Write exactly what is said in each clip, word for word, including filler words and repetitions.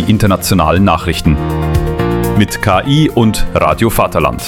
internationalen Nachrichten. Mit K I und Radio Vaterland.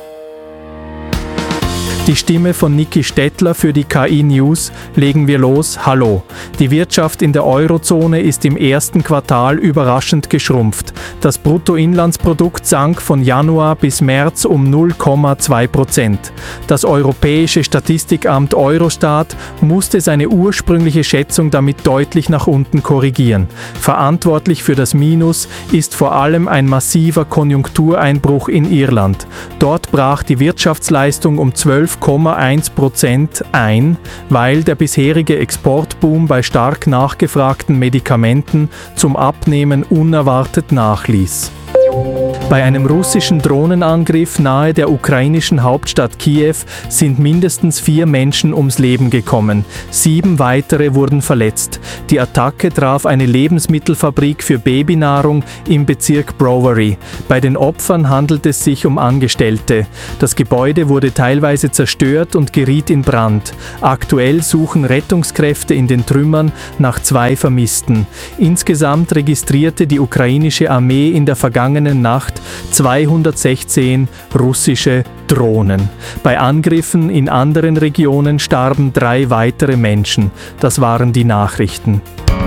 Die Stimme von Niki Stettler für die K I News. Legen wir los. Hallo. Die Wirtschaft in der Eurozone ist im ersten Quartal überraschend geschrumpft. Das Bruttoinlandsprodukt sank von Januar bis März um null Komma zwei Prozent. Das Europäische Statistikamt Eurostat musste seine ursprüngliche Schätzung damit deutlich nach unten korrigieren. Verantwortlich für das Minus ist vor allem ein massiver Konjunktureinbruch in Irland. Dort brach die Wirtschaftsleistung um zwölf Komma eins Prozent ein, weil der bisherige Exportboom bei stark nachgefragten Medikamenten zum Abnehmen unerwartet nachließ. Bei einem russischen Drohnenangriff nahe der ukrainischen Hauptstadt Kiew sind mindestens vier Menschen ums Leben gekommen. Sieben weitere wurden verletzt. Die Attacke traf eine Lebensmittelfabrik für Babynahrung im Bezirk Brovary. Bei den Opfern handelt es sich um Angestellte. Das Gebäude wurde teilweise zerstört und geriet in Brand. Aktuell suchen Rettungskräfte in den Trümmern nach zwei Vermissten. Insgesamt registrierte die ukrainische Armee in der vergangenen Nacht zweihundertsechzehn russische Drohnen. Bei Angriffen in anderen Regionen starben drei weitere Menschen. Das waren die Nachrichten.